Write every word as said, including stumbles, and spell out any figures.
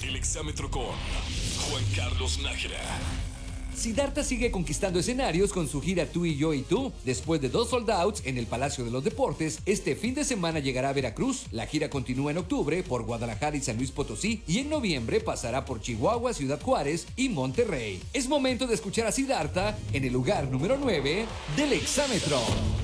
El exámetro con Juan Carlos Nájera. Siddhartha sigue conquistando escenarios con su gira Tú y Yo y Tú. Después de dos sold outs en el Palacio de los Deportes, este fin de semana llegará a Veracruz. La gira continúa en octubre por Guadalajara y San Luis Potosí y en noviembre pasará por Chihuahua, Ciudad Juárez y Monterrey. Es momento de escuchar a Siddhartha en el lugar número nueve del exámetro.